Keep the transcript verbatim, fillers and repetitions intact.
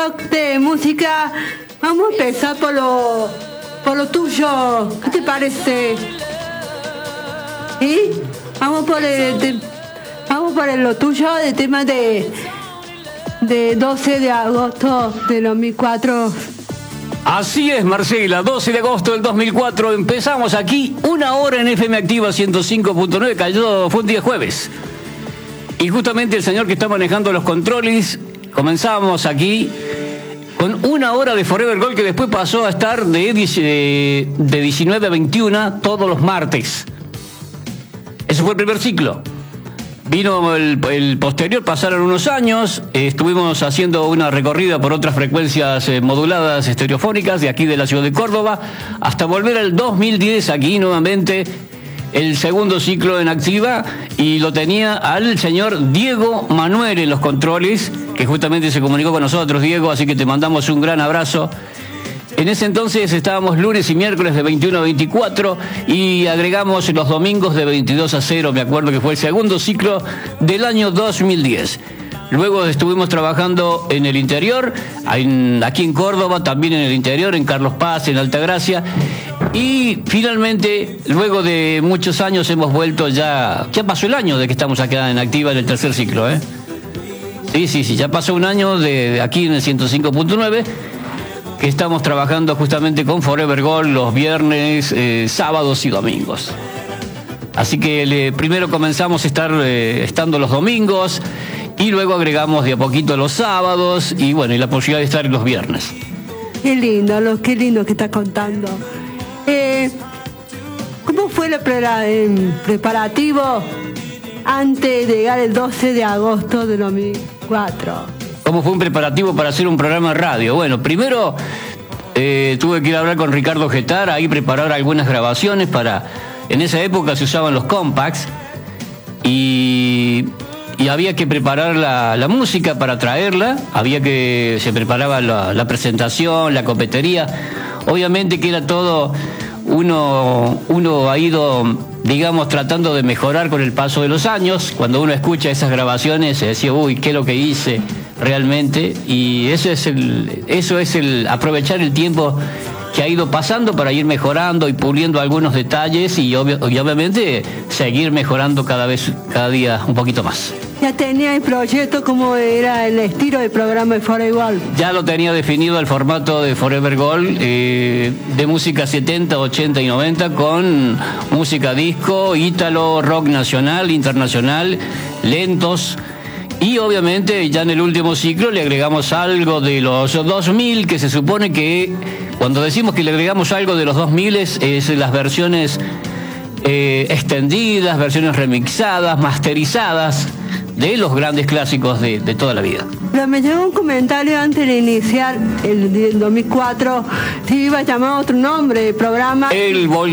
blog de música. Vamos a empezar por lo, por lo tuyo. ¿Qué te parece? ¿Sí? Vamos por el, de, vamos por el, lo tuyo, el tema de, de doce de agosto de dos mil cuatro. Así es, Marcela, doce de agosto del dos mil cuatro empezamos aquí una hora en F M Activa ciento cinco punto nueve, cayó, fue un día jueves. Y justamente el señor que está manejando los controles, comenzamos aquí con una hora de Forever Gold que después pasó a estar de, de, de diecinueve a veintiuna todos los martes. Ese fue el primer ciclo. Vino el, el posterior, pasaron unos años, eh, estuvimos haciendo una recorrida por otras frecuencias eh, moduladas estereofónicas de aquí de la ciudad de Córdoba, hasta volver al dos mil diez aquí nuevamente, el segundo ciclo en activa, y lo tenía al señor Diego Manuel en los controles, que justamente se comunicó con nosotros, Diego, así que te mandamos un gran abrazo. En ese entonces estábamos lunes y miércoles de veintiuno a veinticuatro y agregamos los domingos de veintidós a cero, me acuerdo que fue el segundo ciclo del año dos mil diez. Luego estuvimos trabajando en el interior, en, aquí en Córdoba, también en el interior, en Carlos Paz, en Altagracia. Y finalmente, luego de muchos años hemos vuelto ya, ya pasó el año de que estamos acá en activa en el tercer ciclo, ¿eh? Sí, sí, sí, ya pasó un año de, de aquí en el ciento cinco punto nueve. Que estamos trabajando justamente con Forever Gold los viernes, eh, sábados y domingos. Así que le, primero comenzamos a estar eh, estando los domingos y luego agregamos de a poquito los sábados y bueno, y la posibilidad de estar los viernes. Qué lindo, lo, qué lindo que estás contando. Eh, ¿Cómo fue el, pre el preparativo antes de llegar el doce de agosto de dos mil cuatro? ¿Cómo fue un preparativo para hacer un programa de radio? Bueno, primero eh, tuve que ir a hablar con Ricardo Getar, ahí preparar algunas grabaciones para... En esa época se usaban los compacts y, y había que preparar la, la música para traerla, había que... se preparaba la, la presentación, la copetería. Obviamente que era todo... Uno, uno ha ido, digamos, tratando de mejorar con el paso de los años. Cuando uno escucha esas grabaciones se decía, uy, ¿qué es lo que hice realmente? Y eso es el, eso es el aprovechar el tiempo que ha ido pasando para ir mejorando y puliendo algunos detalles y, obvio, y obviamente seguir mejorando cada vez, cada día un poquito más. ¿Ya tenía el proyecto como era el estilo del programa de Forever Gold? Ya lo tenía definido el formato de Forever Gold, eh, de música setenta, ochenta y noventa, con música disco, ítalo, rock nacional, internacional, lentos. Y obviamente ya en el último ciclo le agregamos algo de los dos mil, que se supone que cuando decimos que le agregamos algo de los dos mil es, es las versiones eh, extendidas, versiones remixadas, masterizadas de los grandes clásicos de, de toda la vida. Pero me llegó un comentario antes de iniciar el, el dos mil cuatro, si iba a llamar otro nombre, el programa. El